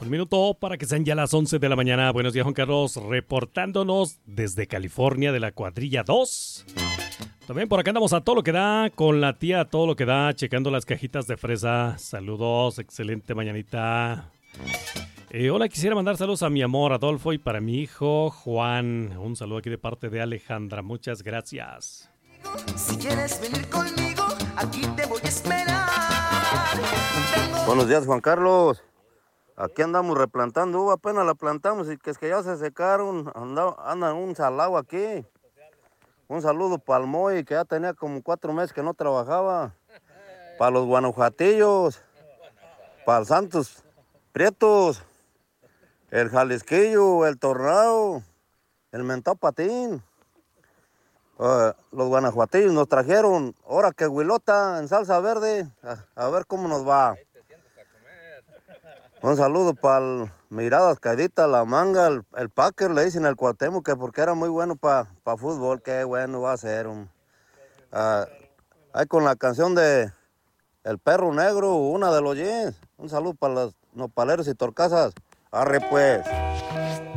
Un minuto para que sean ya las 11 de la mañana. Buenos días, Juan Carlos, reportándonos desde California de la cuadrilla 2. También por acá andamos a todo lo que da, con la tía a todo lo que da, checando las cajitas de fresa. Saludos, excelente mañanita. Hola, quisiera mandar saludos a mi amor Adolfo y para mi hijo Juan. Un saludo aquí de parte de Alejandra, muchas gracias. Si quieres venir conmigo, aquí te voy a esperar. Buenos días, Juan Carlos. Aquí andamos replantando uva, apenas la plantamos y que es que ya se secaron, andan un salado aquí. Un saludo para el Moy, que ya tenía como 4 meses que no trabajaba. Para los guanajuatillos, para el Santos Prietos, el Jalisquillo, el Tornado, el Mentado Patín. Los guanajuatillos nos trajeron, ahora que huilota en salsa verde, a ver cómo nos va. Un saludo para el Miradas Caidita, la Manga, el Packer, le dicen el Cuauhtémoc, que porque era muy bueno para fútbol, qué bueno va a ser. Ahí con la canción de El Perro Negro, una de los Jens. Un saludo para los nopaleros y torcasas. Arre pues.